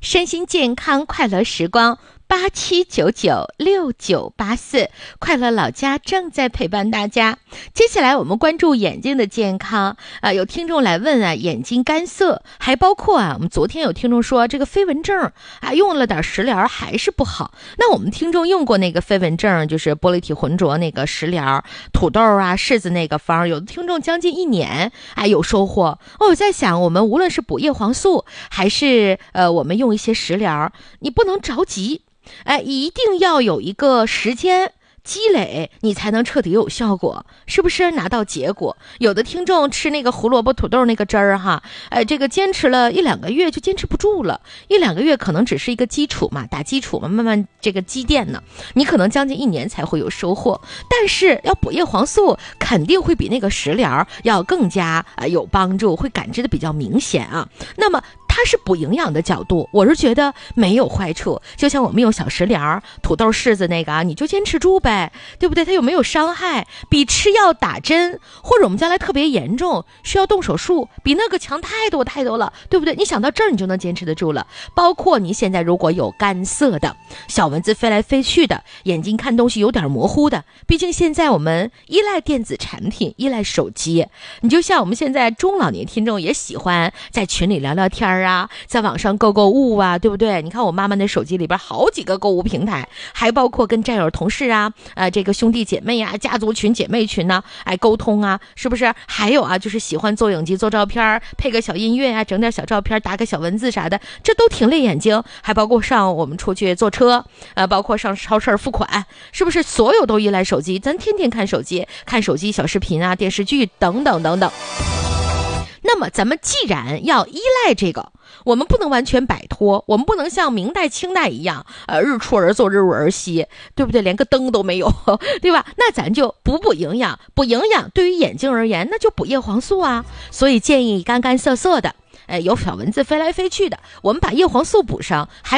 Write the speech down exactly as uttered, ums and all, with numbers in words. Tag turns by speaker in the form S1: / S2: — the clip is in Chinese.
S1: 身心健康快乐时光，八七九九六九八四，快乐老家正在陪伴大家。接下来我们关注眼睛的健康啊，有听众来问啊，眼睛干涩，还包括啊，我们昨天有听众说这个飞蚊症啊，用了点食疗还是不好。那我们听众用过那个飞蚊症，就是玻璃体浑浊那个食疗，土豆啊、柿子那个方，有的听众将近一年啊有收获。哦，我在想，我们无论是补叶黄素，还是呃我们用一些食疗，你不能着急。哎，一定要有一个时间积累，你才能彻底有效果，是不是拿到结果？有的听众吃那个胡萝卜土豆那个汁儿哈，呃，这个坚持了一两个月就坚持不住了，一两个月可能只是一个基础嘛，打基础嘛，慢慢这个积淀呢，你可能将近一年才会有收获。但是要补叶黄素，肯定会比那个食疗要更加呃有帮助，会感知的比较明显啊。那么它是补营养的角度，我是觉得没有坏处。就像我们用小食疗，土豆柿子那个啊，你就坚持住呗，对不对？它有没有伤害？比吃药打针，或者我们将来特别严重需要动手术，比那个强太多太多了，对不对？你想到这儿，你就能坚持得住了。包括你现在如果有干涩的，小蚊子飞来飞去的，眼睛看东西有点模糊的，毕竟现在我们依赖电子产品，依赖手机。你就像我们现在中老年听众也喜欢在群里聊聊天啊。啊，在网上购购物啊，对不对？你看我妈妈的手机里边好几个购物平台，还包括跟战友同事啊，呃，这个兄弟姐妹啊，家族群姐妹群呢、啊，哎，沟通啊，是不是？还有啊，就是喜欢做影集、做照片，配个小音乐啊，整点小照片，打个小文字啥的，这都挺累眼睛。还包括上我们出去坐车，呃，包括上超市付款，是不是？所有都依赖手机，咱天天看手机，看手机小视频啊、电视剧等等等等。那么咱们既然要依赖这个，我们不能完全摆脱，我们不能像明代清代一样呃，日出而作日入而息，对不对？连个灯都没有，对吧？那咱就补补营养，补营养对于眼睛而言，那就补叶黄素啊。所以建议干干涩涩的，呃，有小蚊子飞来飞去的，我们把叶黄素补上，还